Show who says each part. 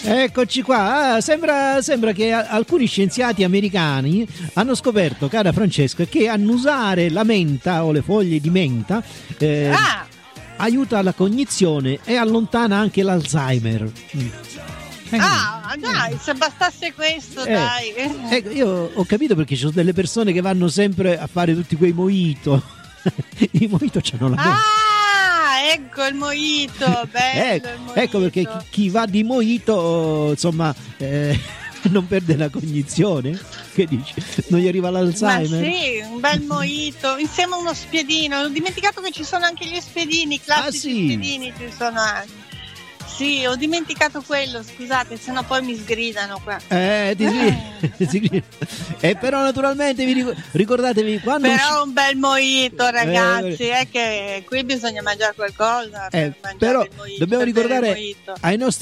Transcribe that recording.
Speaker 1: Eccoci qua. Sembra che alcuni scienziati americani hanno scoperto, cara Francesca, che annusare la menta o le foglie di menta aiuta la cognizione e allontana anche l'Alzheimer.
Speaker 2: Dai, se bastasse questo, dai.
Speaker 1: Ecco, io ho capito perché ci sono delle persone che vanno sempre a fare tutti quei mojito. I mojito c'hanno la menta.
Speaker 2: Ecco il mojito, bello il mojito.
Speaker 1: Ecco perché chi va di mojito, insomma, non perde la cognizione. Che dici? Non gli arriva l'Alzheimer?
Speaker 2: Ma sì, un bel mojito insieme a uno spiedino. Ho dimenticato che ci sono anche gli spiedini, i classici spiedini ci sono anche. Sì, ho dimenticato quello, scusate, sennò poi mi sgridano qua.
Speaker 1: Però naturalmente ricordatevi quando
Speaker 2: però un bel mojito, ragazzi, è che qui bisogna mangiare qualcosa per mangiare
Speaker 1: però
Speaker 2: il mojito,
Speaker 1: dobbiamo ricordare ai nostri